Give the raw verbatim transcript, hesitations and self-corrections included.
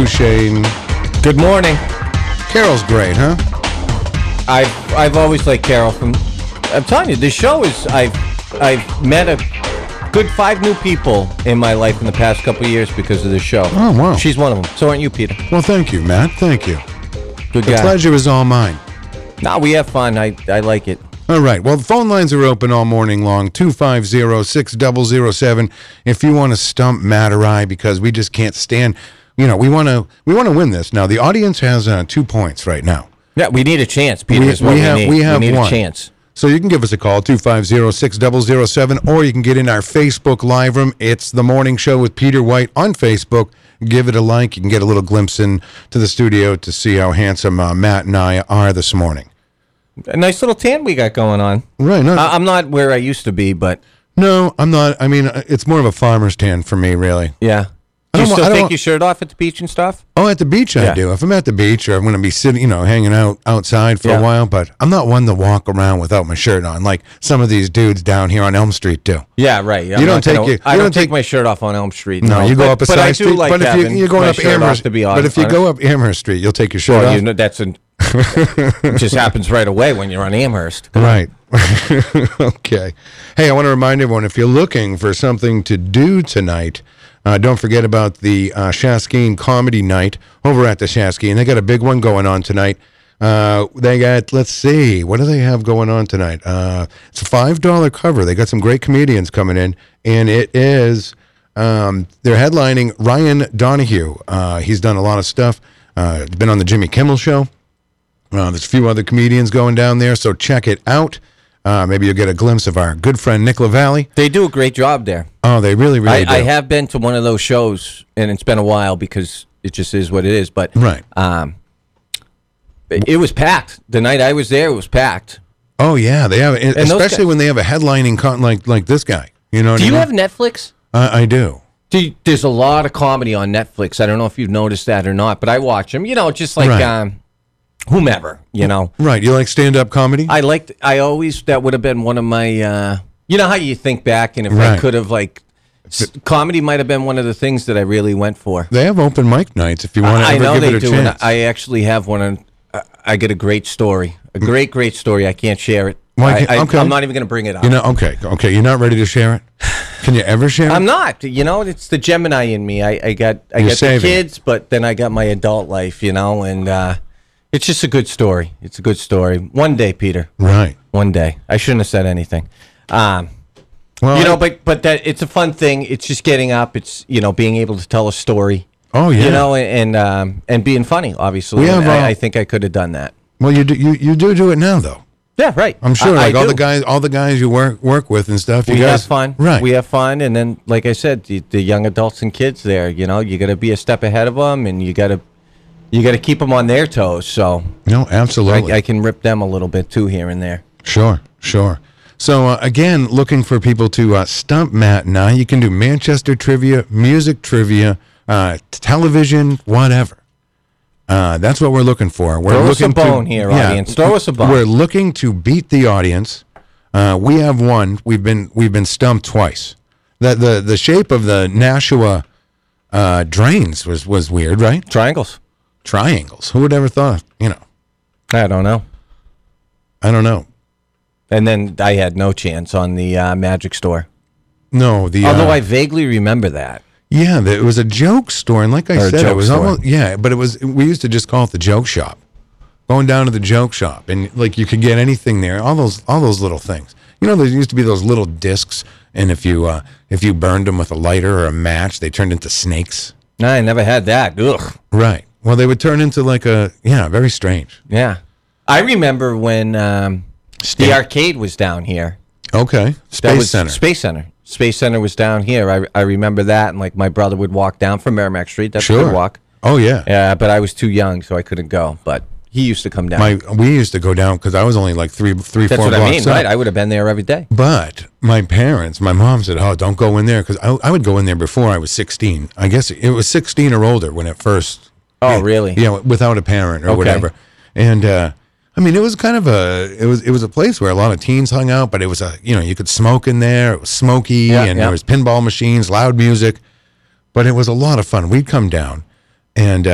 you, Shane? Good morning. Carol's great, huh? I've I've always liked Carol. From I'm telling you, this show is I've I've met a good five new people in my life in the past couple of years because of this show. Oh, wow. She's one of them. So aren't you, Peter? Well, thank you, Matt. Thank you. Good The guy. pleasure is all mine. No, we have fun. I I like it. All right. Well, the phone lines are open all morning long. two five zero, six zero zero seven. If you want to stump Matt or I, because we just can't stand. You know, we want to we want to win this. Now, the audience has uh, two points right now. Yeah, we need a chance, Peter. We- is what we we, have- need. we have need one. a chance. So you can give us a call, two five zero, six zero zero seven, or you can get in our Facebook live room. It's The Morning Show with Peter White on Facebook. Give it a like. You can get a little glimpse into the studio to see how handsome uh, Matt and I are this morning. A nice little tan we got going on. Right. No, I, I'm not where I used to be, but no, I'm not. I mean, it's more of a farmer's tan for me, really. yeah. I Do you don't wa- still I take don't- your shirt off at the beach and stuff? Oh, at the beach I Yeah. do. If I'm at the beach or I'm going to be sitting, you know, hanging out outside for Yeah. a while, but I'm not one to walk around without my shirt on like some of these dudes down here on Elm Street do. Yeah, right. I'm You don't not take gonna- your- I you don't, don't take, take- my shirt off on Elm Street. No, you go but, up a but side I do street. like but if you, having you're going my up shirt off, Amherst, to be but honest. if you go up Amherst Street, you'll take your shirt well, off. you know, that's an, it just happens right away when you're on Amherst. Right. Okay. Hey, I want to remind everyone, if you're looking for something to do tonight, uh, don't forget about the uh, Shaskeen Comedy Night over at the Shaskeen. They got a big one going on tonight. Uh, they got, let's see, what do they have going on tonight? Uh, it's a five dollar cover. They got some great comedians coming in, and it is, um, they're headlining Ryan Donahue. Uh, he's done a lot of stuff. Uh, been on the Jimmy Kimmel Show. Uh, there's a few other comedians going down there, so check it out. Uh, maybe you'll get a glimpse of our good friend Nick LaValle. They do a great job there. Oh, they really, really I, do. I have been to one of those shows, and it's been a while because it just is what it is. But Right. um, it, it was packed. The night I was there, it was packed. Oh, yeah, they have, those especially guys- when they have a headlining con- like like this guy. You know what Do I you mean? have Netflix? Uh, I do. Do you, there's a lot of comedy on Netflix. I don't know if you've noticed that or not, but I watch them. You know, just like Right. um, whomever. You know, Right. You like stand-up comedy? I liked. I always that would have been one of my. Uh, you know how you think back, and if I Right. could have like, s- comedy might have been one of the things that I really went for. They have open mic nights if you want to I ever know give they it a do, and chance. I actually have one. And I- I get a great story, a great, great story. I can't share it. Why I, can't- I, okay. I'm not even going to bring it up. you know, okay, okay. You're not ready to share it? Can you ever share I'm it? not. You know, it's the Gemini in me. I, I got I You're got saving. the kids, but then I got my adult life. You know, and uh, it's just a good story. It's a good story. One day, Peter. Right. One day. I shouldn't have said anything. Um, Well, you know, I- but but that it's a fun thing. It's just getting up. It's you know being able to tell a story. Oh, yeah. You know, and um, and being funny. Obviously, We have, And I, uh, I think I could have done that. Well, you do, you, you do do it now, though. Yeah, right. I'm sure, I, like I all do. the guys, all the guys you work work with and stuff. You We guys, have fun. right? We have fun, and then, like I said, the, the young adults and kids there. You know, you got to be a step ahead of them, and you got to you got to keep them on their toes. So No, absolutely. I, I can rip them a little bit too here and there. Sure, sure. So uh, again, looking for people to uh, stump Matt and I. You can do Manchester trivia, music trivia, uh, television, whatever. Uh, that's what we're looking for. We're Throw us a looking bone to, here, audience. Throw us a bone. We're looking to beat the audience. Uh, we have won. We've been we've been stumped twice. The the the shape of the Nashua uh, drains was was weird, right? Triangles. Triangles. Who would ever thought? You know, I don't know. I don't know. And then I had no chance on the uh, Magic Store. No, the Although uh, I vaguely remember that. Yeah, the, it was a joke store, and like I Or a said, it joke was store. almost yeah, but it was we used to just call it the joke shop. Going down to the joke shop, and like you could get anything there, all those all those little things. You know, there used to be those little discs, and if you uh, if you burned them with a lighter or a match, they turned into snakes. No, I never had that. Ugh. Right. Well, they would turn into like a yeah, very strange. Yeah. I remember when um, the Yeah. arcade was down here. Okay, That Space was Center. Space Center. Space Center was down here. I, I remember that, and like my brother would walk down from Merrimack Street. That's a Sure. good walk. Oh yeah. Yeah, but I was too young, so I couldn't go. But he used to come down. My we used to go down because I was only like three three That's four what I blocks mean, up. right? I would have been there every day. But my parents, my mom said, "Oh, don't go in there," because I, I would go in there before I was sixteen. I guess it was sixteen or older when it first. Oh, really? Yeah, without a parent or Okay. whatever. And uh, I mean, it was kind of a it was it was a place where a lot of teens hung out, but it was a you know you could smoke in there. It was smoky, Yeah, and yeah. there was pinball machines, loud music, but it was a lot of fun. We'd come down, and. Uh,